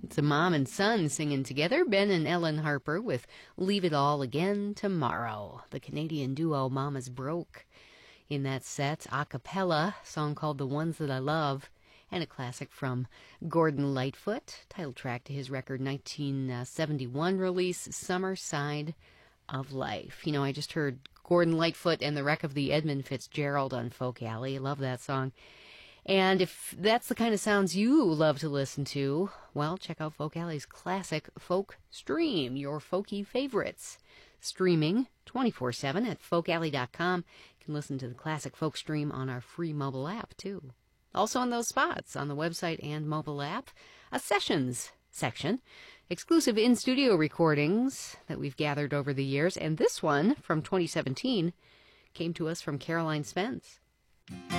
It's a mom and son singing together, Ben and Ellen Harper with Leave It All Again Tomorrow. The Canadian duo Mama's Broke. In that set, a cappella, song called The Ones That I Love, and a classic from Gordon Lightfoot, title track to his record 1971 release, Summer Side of Life. You know, I just heard Gordon Lightfoot and the Wreck of the Edmund Fitzgerald on Folk Alley. I love that song. And if that's the kind of sounds you love to listen to, well, check out Folk Alley's classic Folk Stream, your folky favorites. Streaming 24/7 at folkalley.com. You can listen to the classic Folk Stream on our free mobile app, too. Also in those spots on the website and mobile app, a sessions section, exclusive in-studio recordings that we've gathered over the years, and this one from 2017 came to us from Caroline Spence.